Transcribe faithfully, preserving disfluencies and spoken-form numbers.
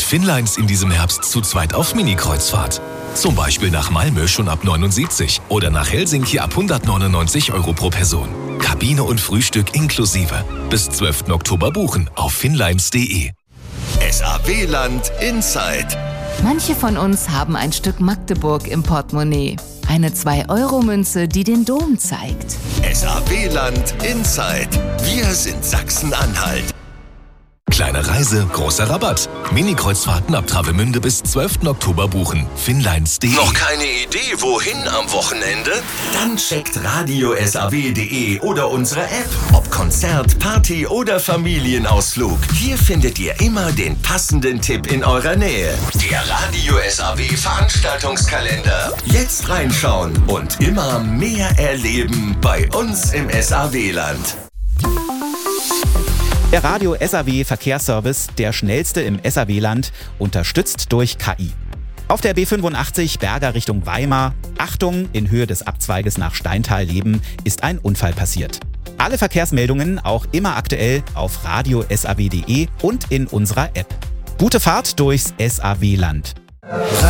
Finnlines in diesem Herbst zu zweit auf Mini-Kreuzfahrt. Zum Beispiel nach Malmö schon ab neunundsiebzig oder nach Helsinki ab hundertneunundneunzig Euro pro Person. Kabine und Frühstück inklusive. Bis zwölften Oktober buchen auf finnlines punkt de. S A W-Land Inside. Manche von uns haben ein Stück Magdeburg im Portemonnaie. Eine zwei Euro Münze, die den Dom zeigt. S A W-Land Inside. Wir sind Sachsen-Anhalt. Kleine Reise, großer Rabatt. Mini-Kreuzfahrten ab Travemünde bis zwölften Oktober buchen. finnlines punkt de. Noch keine Idee, wohin am Wochenende? Dann checkt radio punkt s a w punkt de oder unsere App. Ob Konzert, Party oder Familienausflug. Hier findet ihr immer den passenden Tipp in eurer Nähe. Der Radio S A W Veranstaltungskalender. Jetzt reinschauen und immer mehr erleben bei uns im S A W-Land. Der Radio S A W Verkehrsservice, der schnellste im S A W-Land, unterstützt durch K I. Auf der B fünfundachtzig Berger Richtung Weimar, Achtung, in Höhe des Abzweiges nach Steintal-Leben ist ein Unfall passiert. Alle Verkehrsmeldungen auch immer aktuell auf radio punkt s a w punkt de und in unserer App. Gute Fahrt durchs S A W-Land.